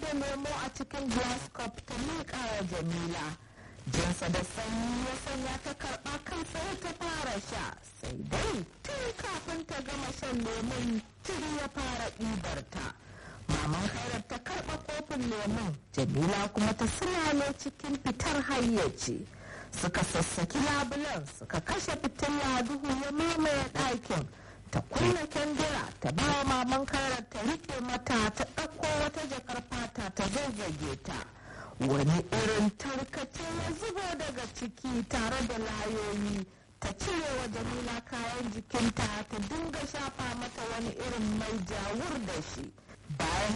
da lemo a cikin glass cup ta miƙa wa Jamila. Jinsa da sanyi ya sanya ta karɓa kan tsaye ta fara sha, sai dai tun kafin ta gama shan lemon tiri ya fara ɗibarta. Maman Khairat ta karɓa kofin lemon, Jamila kuma ta sulale cikin fitar hayyaci. Suka sassaki labulan, suka kashe fitila, duhu ya mamaye ɗakin. Ta kunna kyandira, ta ba wa maman Khairat ta rike mata, ta ɗauko wata jakar fata ta zazzage ta. Wani irin tarkace ya zubo daga ciki tare da layoyi. Ta cire wa Jamila kayan jikinta, ta dinga shafa mata wani irin mai jawur da shi. Bayan